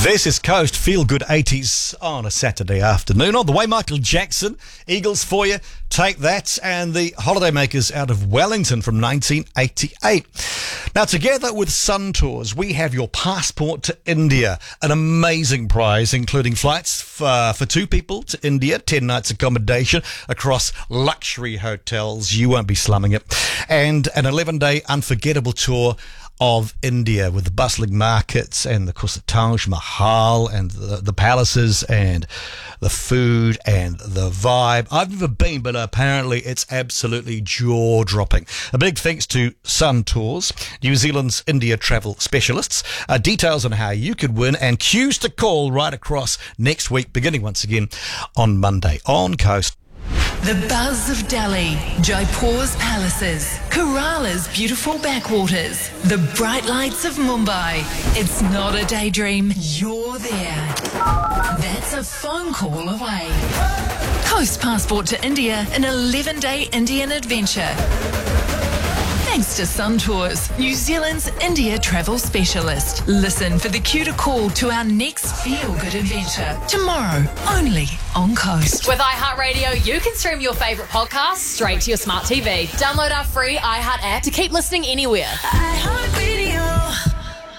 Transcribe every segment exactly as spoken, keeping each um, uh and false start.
This is Coast Feel Good eighties on a Saturday afternoon. On the way, Michael Jackson, Eagles for you, Take That, and the Holidaymakers out of Wellington from nineteen eighty-eight. Now, together with Sun Tours, we have your passport to India, an amazing prize, including flights for, for two people to India, ten nights accommodation across luxury hotels. You won't be slumming it. And an eleven-day unforgettable tour of India with the bustling markets and, of course, the Taj Mahal and the, the palaces and the food and the vibe. I've never been, but apparently it's absolutely jaw-dropping. A big thanks to Sun Tours, New Zealand's India travel specialists. Uh, details on how you could win and cues to call right across next week, beginning once again on Monday on Coast. The buzz of Delhi, Jaipur's palaces, Kerala's beautiful backwaters, the bright lights of Mumbai. It's not a daydream, you're there. That's a phone call away. Coast Passport to India, an eleven-day Indian adventure. Thanks to Sun Tours, New Zealand's India travel specialist. Listen for the cue to call to our next feel-good adventure. Tomorrow, only on Coast. With iHeartRadio, you can stream your favourite podcasts straight to your smart T V. Download our free iHeart app to keep listening anywhere. iHeartRadio.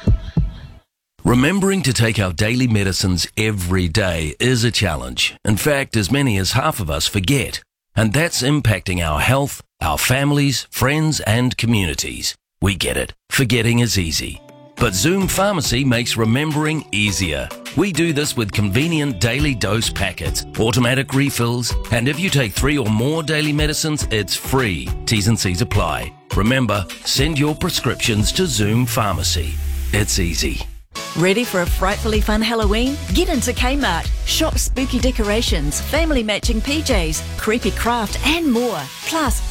Remembering to take our daily medicines every day is a challenge. In fact, as many as half of us forget. And that's impacting our health, our families, friends and communities. We get it. Forgetting is easy. But Zoom Pharmacy makes remembering easier. We do this with convenient daily dose packets, automatic refills, and if you take three or more daily medicines, it's free. T's and C's apply. Remember, send your prescriptions to Zoom Pharmacy. It's easy. Ready for a frightfully fun Halloween? Get into Kmart. Shop spooky decorations, family matching P Js, creepy craft and more. Plus,